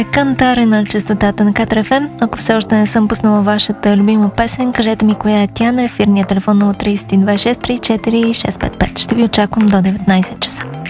Кантаре на честотата на Катар ФМ. Ако все още не съм пуснала вашата любима песен, кажете ми коя е тя на ефирния телефон 032 634 655. Ще ви очаквам до 19 часа.